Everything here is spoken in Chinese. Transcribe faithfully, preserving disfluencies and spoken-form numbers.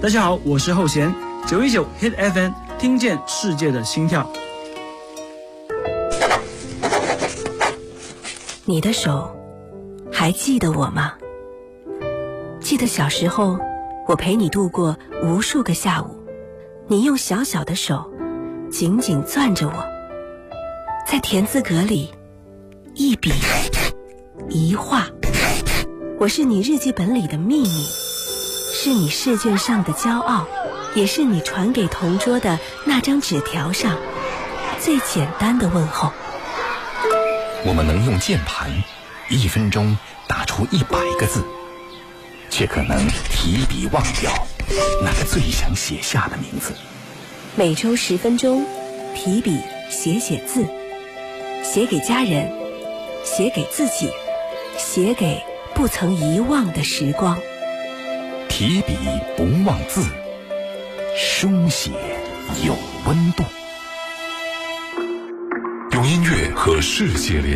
大家好，我是后弦，九一九 Hit F M， 听见世界的心跳。 你的手还记得我吗？记得小时候，我陪你度过无数个下午，你用小小的手紧紧攥着我，在田字格里一笔一画，我是你日记本里的秘密，是你试卷上的骄傲，也是你传给同桌的那张纸条上最简单的问候。 我们能用键盘一分钟打出一百个字，却可能提笔忘掉那个最想写下的名字。 每周十分钟，提笔写写字，写给家人，写给自己，写给不曾遗忘的时光。 提笔不忘字，书写有温度。 用音乐和世界连